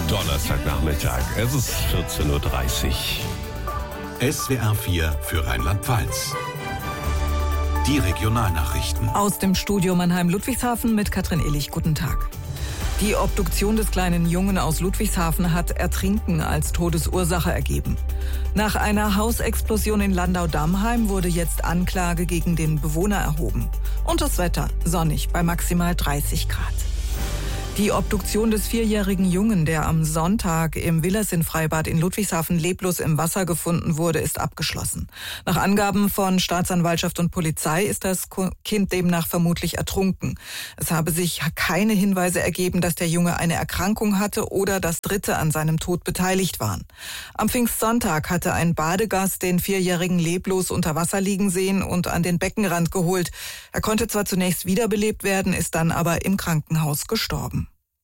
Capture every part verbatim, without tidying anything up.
Donnerstagnachmittag, es ist vierzehn Uhr dreißig. S W R vier für Rheinland-Pfalz. Die Regionalnachrichten. Aus dem Studio Mannheim-Ludwigshafen mit Katrin Illich. Guten Tag. Die Obduktion des kleinen Jungen aus Ludwigshafen hat Ertrinken als Todesursache ergeben. Nach einer Hausexplosion in Landau-Dammheim wurde jetzt Anklage gegen den Bewohner erhoben. Und das Wetter sonnig bei maximal dreißig Grad. Die Obduktion des vierjährigen Jungen, der am Sonntag im Willersin-Freibad in Ludwigshafen leblos im Wasser gefunden wurde, ist abgeschlossen. Nach Angaben von Staatsanwaltschaft und Polizei ist das Kind demnach vermutlich ertrunken. Es habe sich keine Hinweise ergeben, dass der Junge eine Erkrankung hatte oder dass Dritte an seinem Tod beteiligt waren. Am Pfingstsonntag hatte ein Badegast den Vierjährigen leblos unter Wasser liegen sehen und an den Beckenrand geholt. Er konnte zwar zunächst wiederbelebt werden, ist dann aber im Krankenhaus gestorben.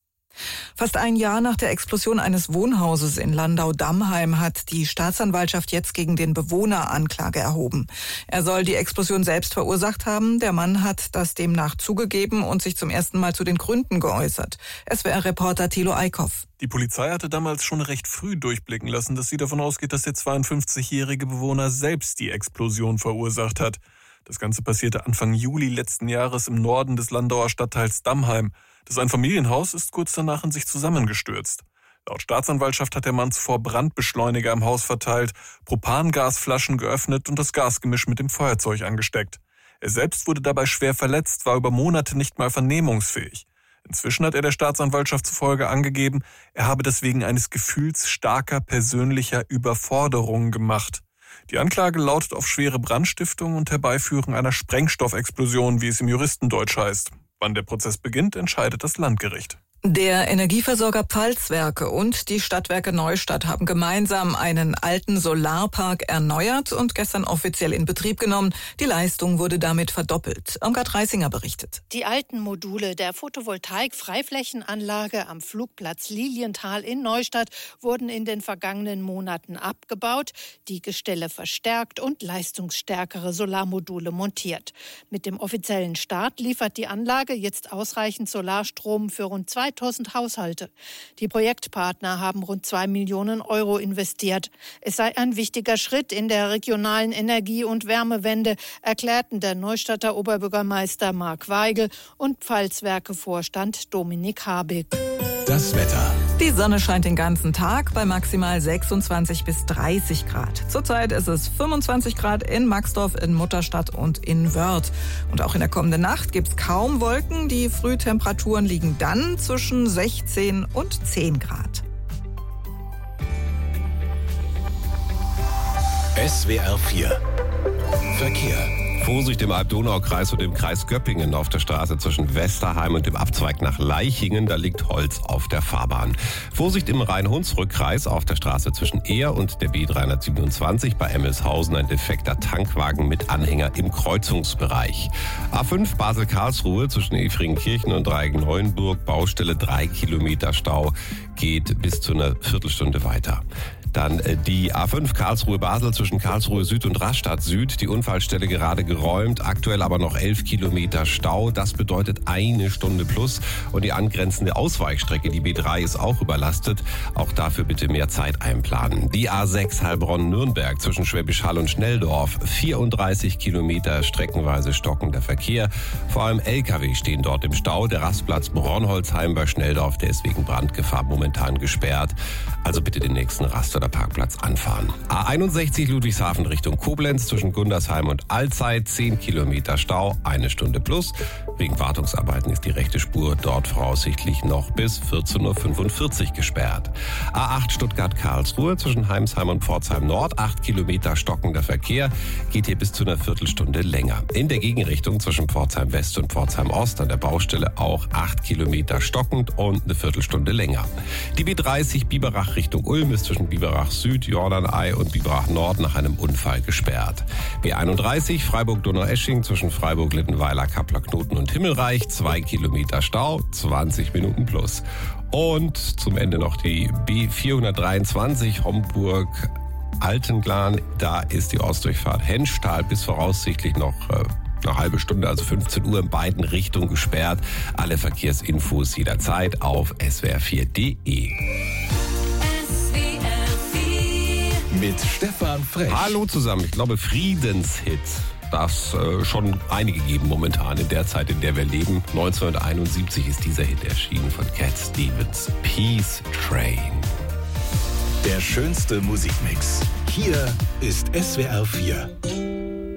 Fast ein Jahr nach der Explosion eines Wohnhauses in Landau-Dammheim hat die Staatsanwaltschaft jetzt gegen den Bewohner Anklage erhoben. Er soll die Explosion selbst verursacht haben. Der Mann hat das demnach zugegeben und sich zum ersten Mal zu den Gründen geäußert. S W R-Reporter Thilo Eickhoff. Die Polizei hatte damals schon recht früh durchblicken lassen, dass sie davon ausgeht, dass der zweiundfünfzigjährige Bewohner selbst die Explosion verursacht hat. Das Ganze passierte Anfang Juli letzten Jahres im Norden des Landauer Stadtteils Dammheim. Das Einfamilienhaus ist kurz danach in sich zusammengestürzt. Laut Staatsanwaltschaft hat der Mann zuvor Brandbeschleuniger im Haus verteilt, Propangasflaschen geöffnet und das Gasgemisch mit dem Feuerzeug angesteckt. Er selbst wurde dabei schwer verletzt, war über Monate nicht mal vernehmungsfähig. Inzwischen hat er der Staatsanwaltschaft zufolge angegeben, er habe das wegen eines Gefühls starker persönlicher Überforderung gemacht. Die Anklage lautet auf schwere Brandstiftung und Herbeiführung einer Sprengstoffexplosion, wie es im Juristendeutsch heißt. Wann der Prozess beginnt, entscheidet das Landgericht. Der Energieversorger Pfalzwerke und die Stadtwerke Neustadt haben gemeinsam einen alten Solarpark erneuert und gestern offiziell in Betrieb genommen. Die Leistung wurde damit verdoppelt. Irmgard Reisinger berichtet. Die alten Module der Photovoltaik-Freiflächenanlage am Flugplatz Lilienthal in Neustadt wurden in den vergangenen Monaten abgebaut, die Gestelle verstärkt und leistungsstärkere Solarmodule montiert. Mit dem offiziellen Start liefert die Anlage jetzt ausreichend Solarstrom für rund zweitausend Haushalte. Die Projektpartner haben rund zwei Millionen Euro investiert. Es sei ein wichtiger Schritt in der regionalen Energie- und Wärmewende, erklärten der Neustadter Oberbürgermeister Marc Weigel und Pfalzwerke-Vorstand Dominik Habig. Das Wetter. Die Sonne scheint den ganzen Tag bei maximal sechsundzwanzig bis dreißig Grad. Zurzeit ist es fünfundzwanzig Grad in Maxdorf, in Mutterstadt und in Wörth. Und auch in der kommenden Nacht gibt es kaum Wolken. Die Frühtemperaturen liegen dann zwischen sechzehn und zehn Grad. S W R vier Verkehr. Vorsicht im Alb-Donau-Kreis und im Kreis Göppingen auf der Straße zwischen Westerheim und dem Abzweig nach Leichingen. Da liegt Holz auf der Fahrbahn. Vorsicht im Rhein-Hunsrück-Kreis auf der Straße zwischen Ehr und der B dreihundertsiebenundzwanzig bei Emmelshausen. Ein defekter Tankwagen mit Anhänger im Kreuzungsbereich. A fünf Basel-Karlsruhe zwischen Efringenkirchen und Dreigen-Neuenburg. Baustelle drei Kilometer Stau. Geht bis zu einer Viertelstunde weiter. Dann die A fünf Karlsruhe-Basel zwischen Karlsruhe Süd und Rastatt Süd. Die Unfallstelle gerade geräumt, aktuell aber noch elf Kilometer Stau. Das bedeutet eine Stunde plus. Und die angrenzende Ausweichstrecke, die B drei, ist auch überlastet. Auch dafür bitte mehr Zeit einplanen. Die A sechs Heilbronn-Nürnberg zwischen Schwäbisch Hall und Schnelldorf. vierunddreißig Kilometer streckenweise stockender Verkehr. Vor allem L K W stehen dort im Stau. Der Rastplatz Bronholzheim bei Schnelldorf, der ist wegen Brandgefahr momentan gesperrt. Also bitte den nächsten Rast- oder Parkplatz anfahren. A einundsechzig Ludwigshafen Richtung Koblenz zwischen Gundersheim und Allzeit, zehn Kilometer Stau, eine Stunde plus. Wegen Wartungsarbeiten ist die rechte Spur dort voraussichtlich noch bis vierzehn Uhr fünfundvierzig gesperrt. A acht Stuttgart-Karlsruhe zwischen Heimsheim und Pforzheim Nord, acht Kilometer stockender Verkehr, geht hier bis zu einer Viertelstunde länger. In der Gegenrichtung zwischen Pforzheim West und Pforzheim Ost an der Baustelle auch acht Kilometer stockend und eine Viertelstunde länger. Die B dreißig Biberach Richtung Ulm ist zwischen Biberach Süd, Jordanei und Biberach Nord nach einem Unfall gesperrt. B einunddreißig Freiburg-Donaueschingen zwischen Freiburg-Littenweiler, Kappler-Knoten und Himmelreich, zwei Kilometer Stau, zwanzig Minuten plus. Und zum Ende noch die B vierhundertdreiundzwanzig Homburg Altenglan. Da ist die Ostdurchfahrt Henschtal bis voraussichtlich noch äh, eine halbe Stunde, also fünfzehn Uhr in beiden Richtungen gesperrt. Alle Verkehrsinfos jederzeit auf S W R vier Punkt D E. mit Stefan Frech. Hallo zusammen. Ich glaube, Friedenshit darf es äh, schon einige geben momentan in der Zeit, in der wir leben. neunzehnhunderteinundsiebzig ist dieser Hit erschienen von Cat Stevens. Peace Train. Der schönste Musikmix. Hier ist S W R vier.